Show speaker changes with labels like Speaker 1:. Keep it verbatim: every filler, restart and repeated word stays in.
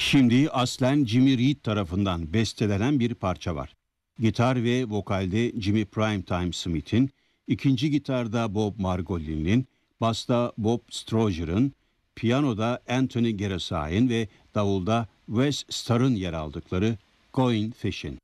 Speaker 1: Şimdi aslen Jimmy Reed tarafından bestelenen bir parça var. Gitar ve vokalde Jimmy Primetime Smith'in, ikinci gitarda Bob Margolin'in, basta Bob Stroger'ın, piyanoda Anthony Gerasay'ın ve davulda Wes Starr'ın yer aldıkları Going Fishing.